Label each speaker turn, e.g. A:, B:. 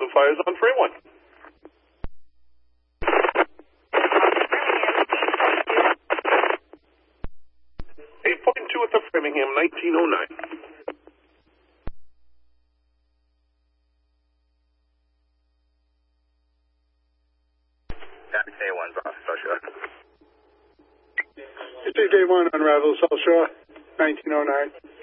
A: fires on Fremont. 8.2 at the Framingham, 1909.
B: A1, South Shore.
C: It's Day 1, Unravel, South Shore, 1909.